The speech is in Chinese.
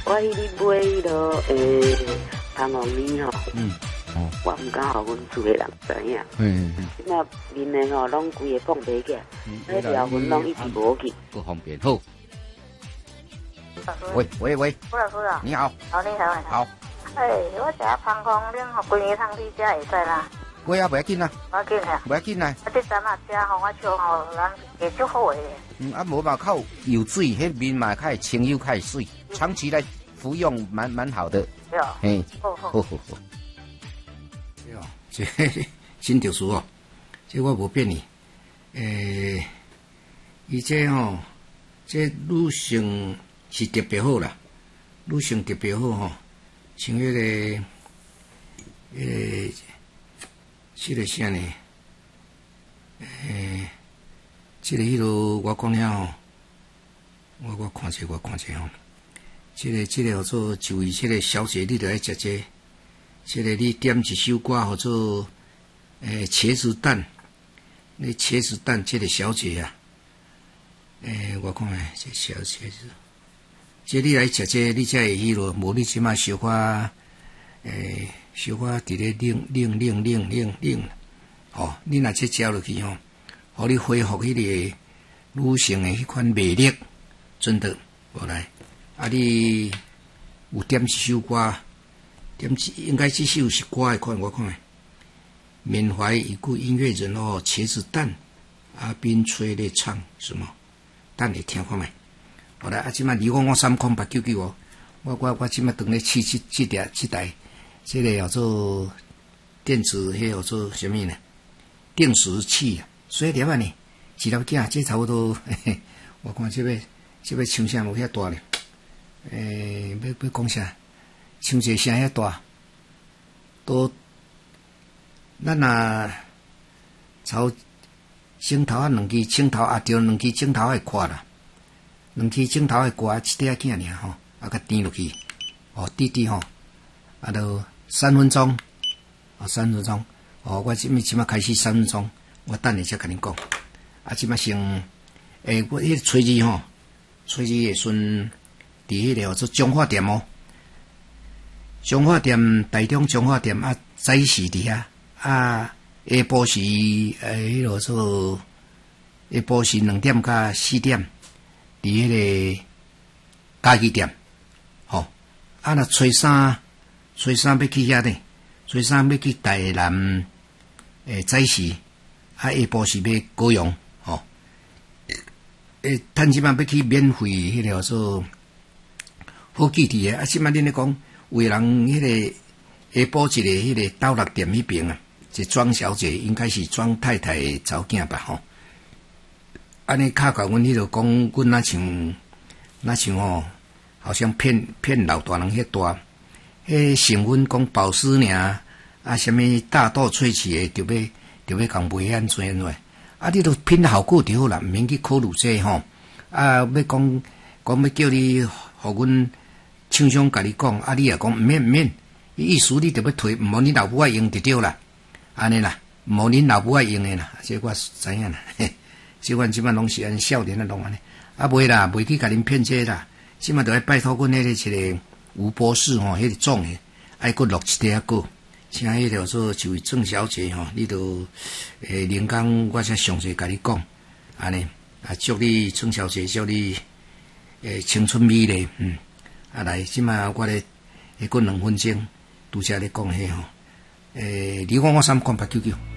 我迄日买迄落糖红米吼，我唔敢互阮厝的人知影。即马面的吼，拢规个放袂起来，迄条云拢一直无去。 不方便好。喂， 胡老师啊， 你好。 好，你好。 好。 我食芳香冷，互规年通你食会使啦。 我也袂要紧啊。 袂要紧啊。 袂要紧啊。 你昨晚食互我烧吼，人会足好诶。 无嘛靠有水，迄面嘛较清幽较水，长期来服用蛮好的。 对。 嘿。 好。 对哦，这真特殊哦，这我无骗你。伊这吼，这女性是特别好啦，女性特别好吼，像迄个这个啥呢？这个迄落我讲了吼，我看者吼，这个叫做就位这个小姐，你着爱食这。这个你点一首歌叫做茄子蛋，那茄子蛋这个小姐啊，我看这小茄子，这你来食这，你才会迄落，无你即马小可小可伫咧冷，哦，你若这食落去吼，互你恢复迄个女性的迄款魅力，真的，无来，啊你有点一首歌。应该这首是歌的款，我看。缅怀已故音乐人哦，茄子蛋，阿斌吹咧唱什么？等你听看觅。好啦，即摆255 3899哦，我即摆当咧试这台，这个叫做电子，迄叫做什么呢？定时器啊，所以点啊呢？一粒囝，这差不多，我看这要唱啥有遐大咧？要讲啥？唱一个声遐大，都咱若朝镜头两支镜头啊，着两支镜头的看啦，两支镜头的歌，一块囝尔吼，啊，甲点落去，哦，滴吼，啊，都3分钟，哦，3分钟，哦，我即摆开始3分钟，我等下才甲恁讲，啊，即摆先，我迄个炊事吼，炊事会顺伫迄个叫做中华店哦。中华店台中中华店啊，早时伫遐啊，下晡时迄落做下晡时2点到4点，伫迄个家己店，吼啊，若初三要去遐呢，初三要去台南早时啊，下晡时要高雄，吼趁即摆要去免费迄个叫做好记伫啊，即摆恁咧讲。有人迄个下晡一个迄个斗六店迄边啊，一庄小姐应该是庄太太的查某囝吧吼。安尼敲甲阮迄落讲，阮那像吼，好像骗老大人遐大，迄成分讲保湿尔，啊什么大豆萃取的，就要共卖安怎啊？啊，你都品效果就好啦，毋免去考虑这吼。啊，要讲要叫你互阮。厂商甲你讲，啊，你也讲毋免，意思你着要退，毋好恁老母爱用就对啦，安尼啦，毋好恁老母爱用诶啦，这我知影啦，即阮即摆拢是安少年啊，拢安尼，啊袂啦，袂去甲恁骗这啦，即摆着爱拜托阮迄个一个吴博士吼，迄个总诶，爱佫录一条歌，请迄条做一位郑小姐吼，你着临工我才详细甲你讲，安尼啊，祝你郑小姐，祝你青春美丽，啊来，即摆我咧，过2分钟，拄则咧讲迄吼，255 3899。